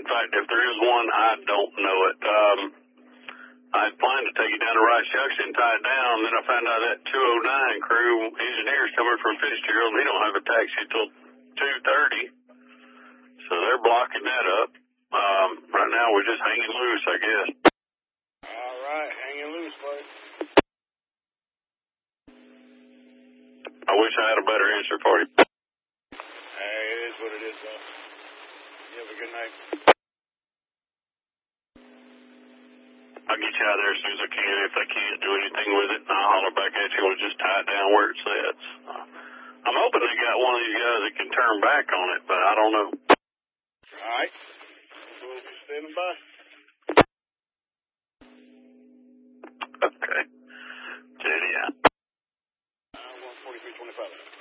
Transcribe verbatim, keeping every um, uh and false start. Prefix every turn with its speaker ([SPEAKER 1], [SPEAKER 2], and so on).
[SPEAKER 1] In fact, if there is one, I don't know it. Um, I had planned to take it down to Rice Junction and tie it down. Then I found out that two oh nine crew engineers coming from Fitzgerald, he don't have a taxi till two thirty. So they're blocking that up. Um, right now we're just hanging loose, I guess.
[SPEAKER 2] All right, hanging loose, buddy.
[SPEAKER 1] I wish I had a better answer for you.
[SPEAKER 2] Hey, it is what it is, though. You have a good night.
[SPEAKER 1] I'll get you out there as soon as I can. If I can't do anything with it, I'll holler back at you and just tie it down where it sits. Uh, I'm hoping they got one of these guys that can turn back on it, but I don't know.
[SPEAKER 2] All right. We'll be standing by.
[SPEAKER 1] Okay. Jenny out.
[SPEAKER 2] Uh, one forty-three twenty-five.